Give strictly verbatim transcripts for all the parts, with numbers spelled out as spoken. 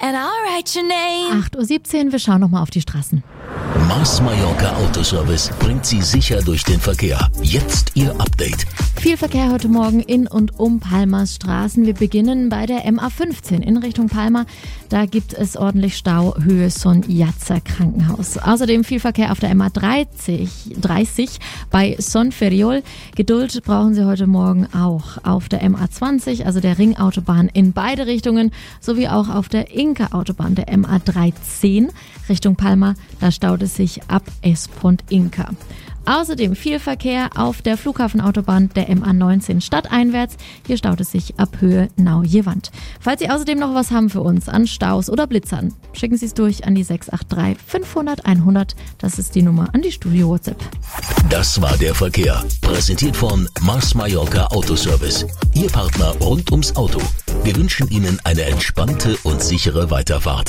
and I'll write your name. acht Uhr siebzehn, wir schauen nochmal auf die Straßen. Mars Mallorca Autoservice bringt Sie sicher durch den Verkehr. Jetzt Ihr Update. Viel Verkehr heute Morgen in und um Palmas Straßen. Wir beginnen bei der M A fünfzehn in Richtung Palma. Da gibt es ordentlich Stau, Höhe Son-Jatza Krankenhaus. Außerdem viel Verkehr auf der M A dreißig, dreißig bei Son Ferriol. Geduld brauchen Sie heute Morgen auch auf der M A zwanzig, also der Ringautobahn in beide Richtungen, sowie auch auf der Inka-Autobahn, der M A dreizehn Richtung Palma. Da staut es sich ab Espont Inka. Außerdem viel Verkehr auf der Flughafenautobahn der M A neunzehn stadteinwärts. Hier staut es sich ab Höhe Nau-Jewand. Falls Sie außerdem noch was haben für uns an Staus oder Blitzern, schicken Sie es durch an die sechs acht drei fünfhundert hundert. Das ist die Nummer an die Studio-WhatsApp. Das war der Verkehr. Präsentiert von Mars Mallorca Autoservice. Ihr Partner rund ums Auto. Wir wünschen Ihnen eine entspannte und sichere Weiterfahrt.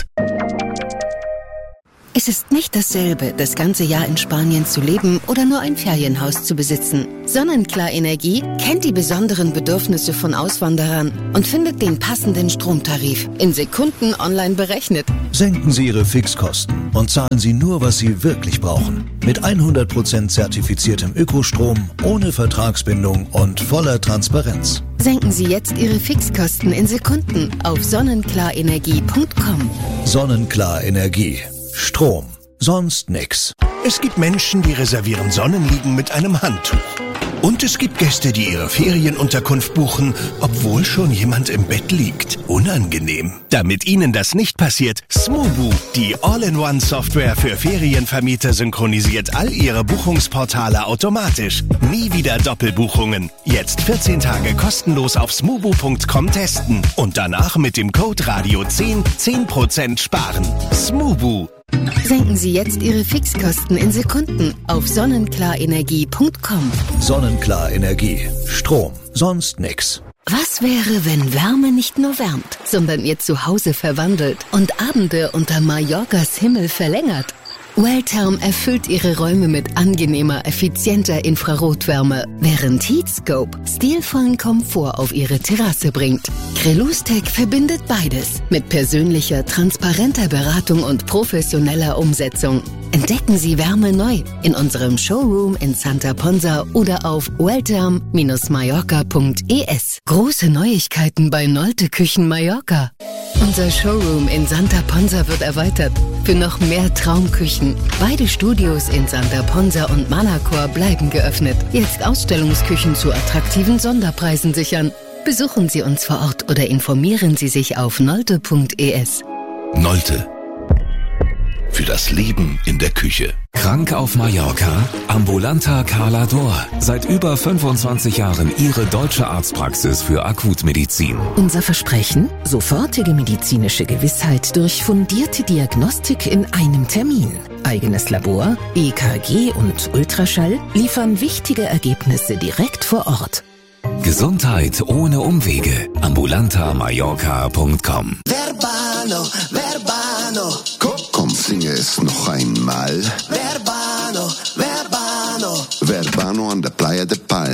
Es ist nicht dasselbe, das ganze Jahr in Spanien zu leben oder nur ein Ferienhaus zu besitzen. Sonnenklar Energie kennt die besonderen Bedürfnisse von Auswanderern und findet den passenden Stromtarif in Sekunden online berechnet. Senken Sie Ihre Fixkosten und zahlen Sie nur, was Sie wirklich brauchen. Mit hundert Prozent zertifiziertem Ökostrom, ohne Vertragsbindung und voller Transparenz. Senken Sie jetzt Ihre Fixkosten in Sekunden auf sonnenklarenergie punkt com. Sonnenklar Energie. Strom. Sonst nix. Es gibt Menschen, die reservieren Sonnenliegen mit einem Handtuch. Und es gibt Gäste, die ihre Ferienunterkunft buchen, obwohl schon jemand im Bett liegt. Unangenehm. Damit Ihnen das nicht passiert, Smoobu, die All-in-One-Software für Ferienvermieter, synchronisiert all Ihre Buchungsportale automatisch. Nie wieder Doppelbuchungen. Jetzt vierzehn Tage kostenlos auf smoobu punkt com testen und danach mit dem Code Radio zehn zehn Prozent sparen. Smoobu. Senken Sie jetzt Ihre Fixkosten in Sekunden auf sonnenklarenergie punkt com. Sonnenklar Energie. Strom. Sonst nix. Was wäre, wenn Wärme nicht nur wärmt, sondern Ihr Zuhause verwandelt und Abende unter Mallorcas Himmel verlängert? Welltherm erfüllt Ihre Räume mit angenehmer, effizienter Infrarotwärme, während Heatscope stilvollen Komfort auf Ihre Terrasse bringt. Crelustec verbindet beides mit persönlicher, transparenter Beratung und professioneller Umsetzung. Entdecken Sie Wärme neu in unserem Showroom in Santa Ponsa oder auf welltherm Bindestrich mallorca punkt es. Große Neuigkeiten bei Nolte Küchen Mallorca. Unser Showroom in Santa Ponsa wird erweitert für noch mehr Traumküchen. Beide Studios in Santa Ponsa und Manacor bleiben geöffnet. Jetzt Ausstellungsküchen zu attraktiven Sonderpreisen sichern. Besuchen Sie uns vor Ort oder informieren Sie sich auf nolte punkt es. Nolte. Für das Leben in der Küche. Krank auf Mallorca? Ambulanta Cala D'Or. Seit über fünfundzwanzig Jahren Ihre deutsche Arztpraxis für Akutmedizin. Unser Versprechen? Sofortige medizinische Gewissheit durch fundierte Diagnostik in einem Termin. Eigenes Labor, E K G und Ultraschall liefern wichtige Ergebnisse direkt vor Ort. Gesundheit ohne Umwege. ambulanta mallorca punkt com. Verbano, Verbano. Komm, komm, singe es noch einmal. Verbano, Verbano. Verbano an der Playa de Palma.